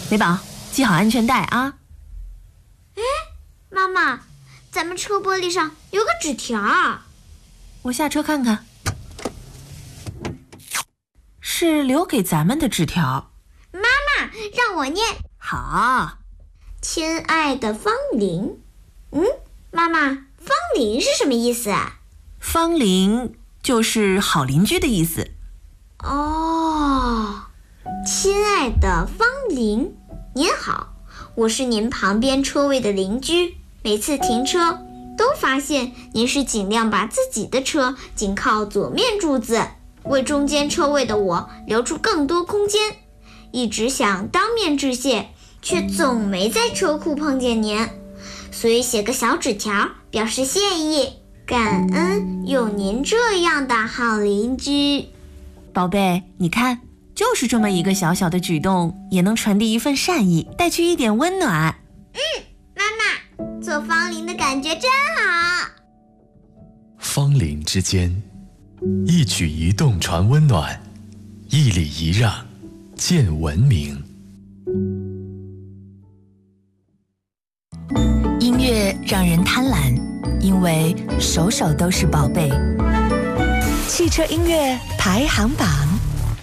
美宝，系好安全带啊。 妈妈，咱们车玻璃上有个纸条。 我下车看看。是留给咱们的纸条。 妈妈，让我念。 好。 亲爱的方玲。妈妈，方玲是什么意思啊？ 方玲就是好邻居的意思。 哦，亲爱的方玲，您好，我是您旁边车位的邻居，每次停车都发现您是尽量把自己的车紧靠左面柱子，为中间车位的我留出更多空间，一直想当面致谢，却总没在车库碰见您，所以写个小纸条表示谢意，感恩有您这样的好邻居。 宝贝，你看，就是这么一个小小的举动，也能传递一份善意，带去一点温暖。 妈妈，做方玲的感觉真好。 方邻之间，一举一动传温暖，一礼一让见文明。 音乐让人贪婪，因为首首都是宝贝。汽车音乐排行榜。